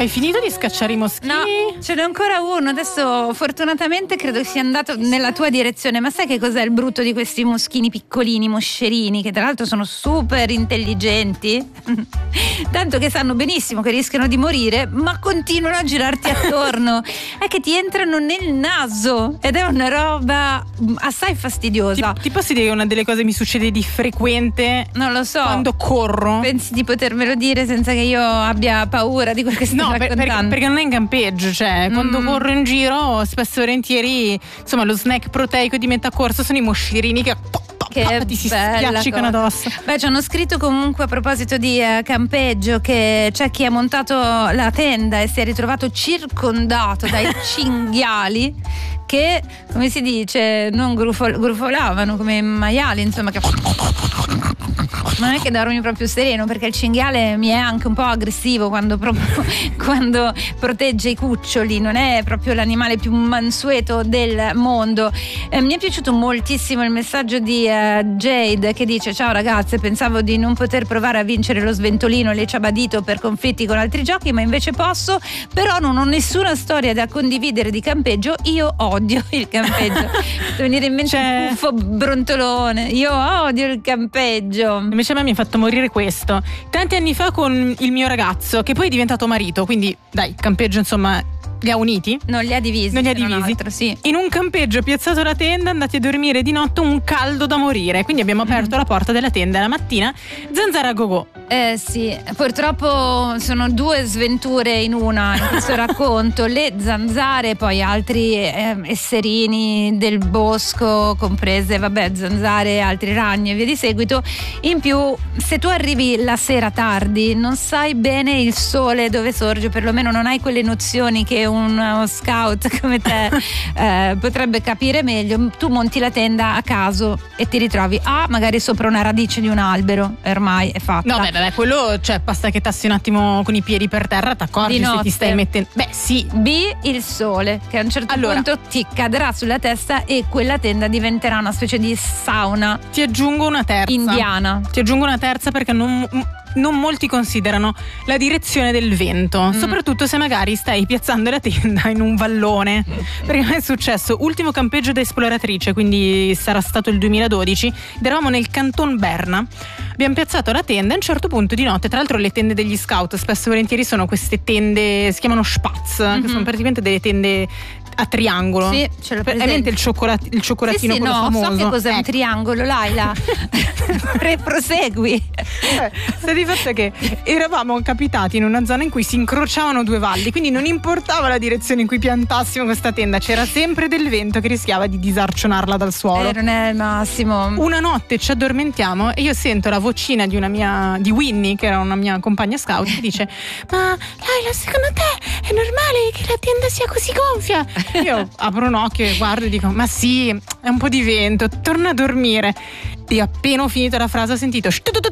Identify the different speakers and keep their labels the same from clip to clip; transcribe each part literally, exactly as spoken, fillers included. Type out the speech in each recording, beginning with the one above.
Speaker 1: Hai finito di scacciare i moschini?
Speaker 2: No, ce n'è ancora uno. Adesso fortunatamente credo sia andato nella tua direzione. Ma sai che cos'è il brutto di questi moschini piccolini, moscerini, che tra l'altro sono super intelligenti? Tanto che sanno benissimo che rischiano di morire, ma continuano a girarti attorno. È che ti entrano nel naso ed è una roba assai fastidiosa.
Speaker 1: Ti, ti posso dire che una delle cose che mi succede di frequente,
Speaker 2: non lo so,
Speaker 1: quando corro.
Speaker 2: Pensi di potermelo dire senza che io abbia paura di quel che stai
Speaker 1: no,
Speaker 2: raccontando?
Speaker 1: Per, perché, perché non è in campeggio, cioè mm. quando corro in giro spesso e volentieri, insomma, lo snack proteico di metà corso sono i moscerini che
Speaker 2: che
Speaker 1: ti si spiaccicano addosso.
Speaker 2: Beh, ci hanno scritto comunque a proposito di eh, campeggio che c'è chi ha montato la tenda e si è ritrovato circondato dai cinghiali che, come si dice, non grufol- grufolavano come maiali, insomma, che non è che dormi proprio sereno, perché il cinghiale mi è anche un po' aggressivo quando, proprio, quando protegge i cuccioli, non è proprio l'animale più mansueto del mondo. Eh, mi è piaciuto moltissimo il messaggio di eh, Jade che dice: ciao ragazze, pensavo di non poter provare a vincere lo sventolino e le ciabadito per conflitti con altri giochi, ma invece posso, però non ho nessuna storia da condividere di campeggio. Io odio il campeggio. Devo venire in mente
Speaker 1: C'è...
Speaker 2: un buffo brontolone. Io odio il campeggio.
Speaker 1: Invece a me mi ha fatto morire questo tanti anni fa con il mio ragazzo, che poi è diventato marito, quindi dai, il campeggio insomma li ha uniti?
Speaker 2: Non li ha divisi.
Speaker 1: Non li ha divisi.
Speaker 2: Altro, sì.
Speaker 1: In un campeggio piazzato la tenda, andati a dormire di notte, un caldo da morire. Quindi abbiamo aperto mm. la porta della tenda la mattina, zanzara a go-go.
Speaker 2: Eh sì, purtroppo sono due sventure in una in questo racconto, le zanzare e poi altri eh, esserini del bosco, comprese, vabbè, zanzare, altri ragni e via di seguito. In più, se tu arrivi la sera tardi, non sai bene il sole dove sorge, perlomeno non hai quelle nozioni che uno scout come te eh, potrebbe capire meglio. Tu monti la tenda a caso e ti ritrovi A, magari sopra una radice di un albero, e ormai è fatta.
Speaker 1: No, beh, beh, quello, cioè, basta che tassi un attimo con i piedi per terra, t'accorgi se ti stai mettendo. Beh, sì.
Speaker 2: B, il sole, che a un certo
Speaker 1: allora,
Speaker 2: punto ti cadrà sulla testa e quella tenda diventerà una specie di sauna.
Speaker 1: Ti aggiungo una terza.
Speaker 2: Indiana.
Speaker 1: Ti aggiungo una terza perché non. Non molti considerano la direzione del vento, mm. soprattutto se magari stai piazzando la tenda in un vallone. Perché a me è successo, ultimo campeggio da esploratrice, quindi sarà stato il duemiladodici, eravamo nel Canton Berna, abbiamo piazzato la tenda e a un certo punto di notte, tra l'altro le tende degli scout spesso e volentieri sono queste tende, si chiamano spatz, mm-hmm. che sono praticamente delle tende a triangolo.
Speaker 2: Sì, ce l'ho presente.
Speaker 1: Ovviamente il, cioccolat- il cioccolatino
Speaker 2: sì, sì,
Speaker 1: quello
Speaker 2: no,
Speaker 1: famoso.
Speaker 2: so che cos'è
Speaker 1: ecco.
Speaker 2: un triangolo, Laila. Prosegui.
Speaker 1: Eh, sta di fatto che eravamo capitati in una zona in cui si incrociavano due valli, quindi non importava la direzione in cui piantassimo questa tenda, c'era sempre del vento che rischiava di disarcionarla dal suolo.
Speaker 2: Eh, non è il massimo.
Speaker 1: Una notte ci addormentiamo e io sento la vocina di una mia, di Winnie, che era una mia compagna scout, che dice: ma Laila, secondo te è normale che la tenda sia così gonfia? Io apro un occhio e guardo e dico: ma sì, è un po' di vento, torna a dormire. E appena ho finito la frase ho sentito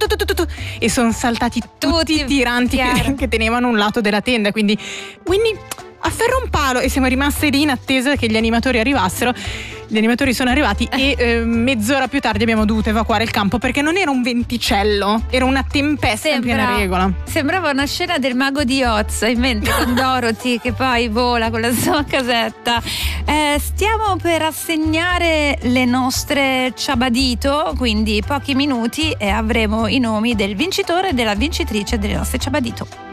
Speaker 1: e sono saltati tutti, tutti i tiranti che, che tenevano un lato della tenda, quindi Winnie afferra un palo e siamo rimaste lì in attesa che gli animatori arrivassero. Gli animatori sono arrivati e eh, mezz'ora più tardi abbiamo dovuto evacuare il campo perché non era un venticello, era una tempesta Sembra, in piena regola.
Speaker 2: Sembrava una scena del Mago di Oz, in mente con Dorothy che poi vola con la sua casetta. Eh, stiamo per assegnare le nostre ciabadito, quindi pochi minuti, e avremo i nomi del vincitore e della vincitrice delle nostre ciabadito.